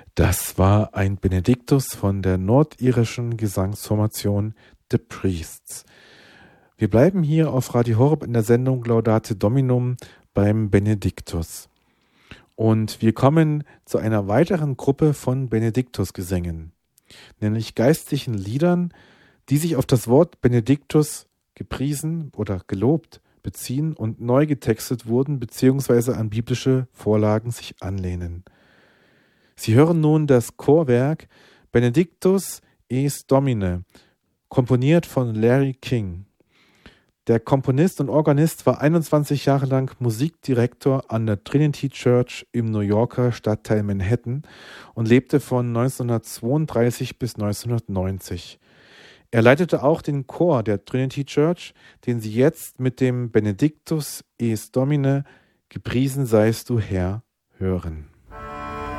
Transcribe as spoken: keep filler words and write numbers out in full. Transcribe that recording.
Das war ein Benediktus von der nordirischen Gesangsformation The Priests. Wir bleiben hier auf Radio Horeb in der Sendung Laudate Dominum beim Benediktus. Und wir kommen zu einer weiteren Gruppe von Benediktusgesängen, nämlich geistlichen Liedern, die sich auf das Wort Benediktus gepriesen oder gelobt beziehen und neu getextet wurden bzw. an biblische Vorlagen sich anlehnen. Sie hören nun das Chorwerk Benedictus es Domine, komponiert von Larry King. Der Komponist und Organist war einundzwanzig Jahre lang Musikdirektor an der Trinity Church im New Yorker Stadtteil Manhattan und lebte von neunzehnhundertzweiunddreißig bis neunzehnhundertneunzig. Er leitete auch den Chor der Trinity Church, den Sie jetzt mit dem Benedictus es Domine, gepriesen seist du Herr, hören.